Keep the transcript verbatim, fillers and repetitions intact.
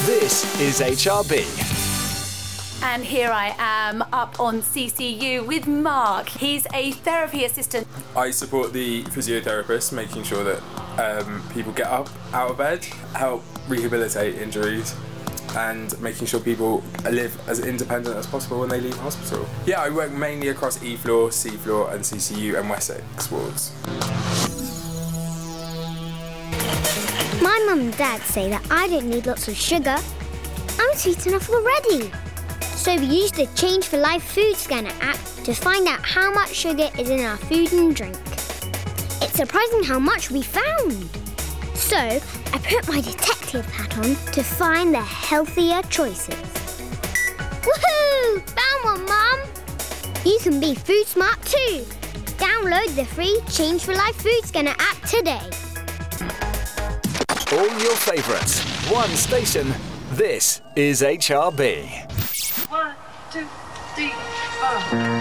This is H R B. And here I am up on C C U with Mark. He's a therapy assistant. I support the physiotherapist, making sure that um, people get up out of bed, help rehabilitate injuries, and making sure people live as independent as possible when they leave hospital. Yeah, I work mainly across E floor, C floor, and C C U and Wessex wards. My mum and dad say that I don't need lots of sugar. I'm sweet enough already. So we used the Change for Life food scanner app to find out how much sugar is in our food and drink. It's surprising how much we found. So I put my detective hat on to find the healthier choices. Woohoo! Found one, Mum! You can be food smart too. Download the free Change for Life food scanner app today. All your favourites, one station. This is H R B. One, two, three, four.